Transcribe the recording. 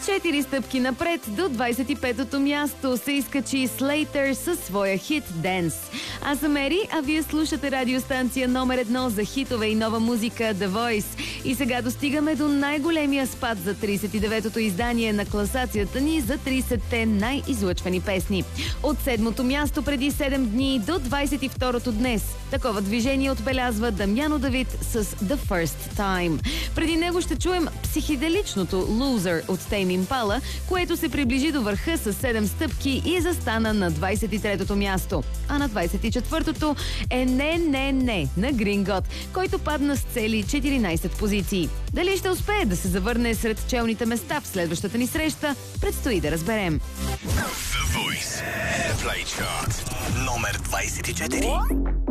4 стъпки напред до 25-то място се изкачи Slater със своя хит Dance. Аз съм Ери, а вие слушате радиостанция номер 1 за хитове и нова музика The Voice. И сега достигаме до най-големия спад за 39-то издание на класацията ни за 30-те най-излъчвани песни. От 7-то място преди 7 дни до 22-то днес. Такова движение отбелязва Дамяно Давид с The First Time. Преди него ще чуем психоделичното Loser от Tame Impala, което се приближи до върха с 7 стъпки и застана на 23-то място. А на 24-то е Не на Green God, който падна с цели 14 позиции. Дали ще успее да се завърне сред челните места в следващата ни среща, предстои да разберем. The Voice Play Chart номер 24.